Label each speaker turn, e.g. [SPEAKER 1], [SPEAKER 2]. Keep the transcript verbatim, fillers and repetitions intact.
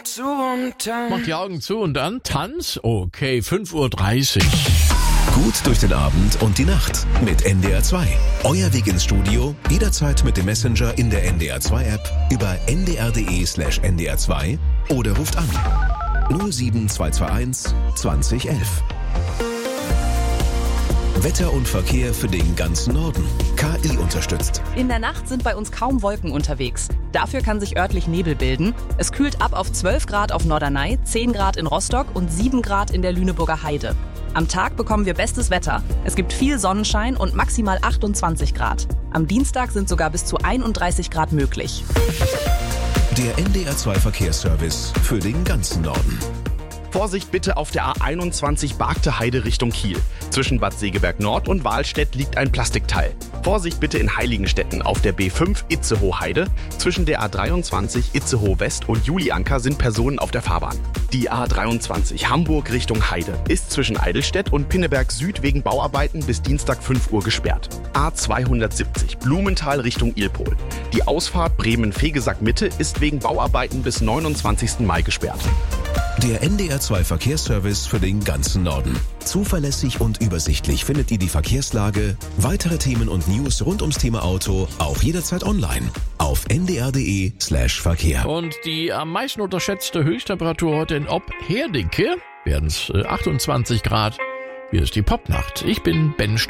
[SPEAKER 1] zu und dann.
[SPEAKER 2] Mach die Augen zu und dann Tanz. Okay, fünf Uhr dreißig.
[SPEAKER 3] Gut durch den Abend und die Nacht mit N D R zwei. Euer Weg ins Studio, jederzeit mit dem Messenger in der N D R zwei App, über n d r punkt d e slash n d r zwei oder ruft an null sieben zwei zwei eins zwanzig elf. Wetter und Verkehr für den ganzen Norden. K I unterstützt.
[SPEAKER 4] In der Nacht sind bei uns kaum Wolken unterwegs. Dafür kann sich örtlich Nebel bilden. Es kühlt ab auf zwölf Grad auf Norderney, zehn Grad in Rostock und sieben Grad in der Lüneburger Heide. Am Tag bekommen wir bestes Wetter. Es gibt viel Sonnenschein und maximal achtundzwanzig Grad. Am Dienstag sind sogar bis zu einunddreißig Grad möglich.
[SPEAKER 3] Der N D R zwei Verkehrsservice für den ganzen Norden.
[SPEAKER 5] Vorsicht bitte auf der A einundzwanzig Bargte Heide Richtung Kiel. Zwischen Bad Segeberg Nord und Wahlstedt liegt ein Plastikteil. Vorsicht bitte in Heiligenstetten auf der B fünf Itzehoe Heide. Zwischen der A dreiundzwanzig Itzehoe West und Julianka sind Personen auf der Fahrbahn. Die A dreiundzwanzig Hamburg Richtung Heide ist zwischen Eidelstedt und Pinneberg Süd wegen Bauarbeiten bis Dienstag fünf Uhr gesperrt. A zweihundertsiebzig Blumenthal Richtung Ilpol. Die Ausfahrt Bremen-Fegesack Mitte ist wegen Bauarbeiten bis neunundzwanzigsten Mai gesperrt.
[SPEAKER 3] Der N D R zwei Verkehrsservice für den ganzen Norden. Zuverlässig und übersichtlich findet ihr die Verkehrslage, weitere Themen und News rund ums Thema Auto auch jederzeit online auf n d r punkt d e slash Verkehr.
[SPEAKER 2] Und die am meisten unterschätzte Höchsttemperatur heute in Ob-Herdecke werden es äh, achtundzwanzig Grad. Hier ist die Popnacht. Ich bin Ben